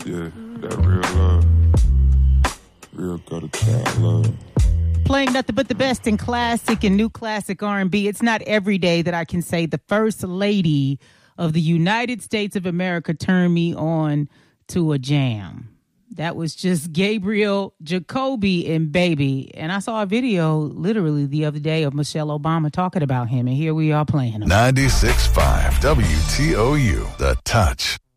Yeah, that real love. Real gutter child love. Playing nothing but the best in classic and new classic R&B. It's not every day that I can say the first lady of the United States of America turned me on to a jam. That was just Gabriel Jacoby and Baby. And I saw a video literally the other day of Michelle Obama talking about him. And here we are playing him. 96.5 WTOU, The Touch.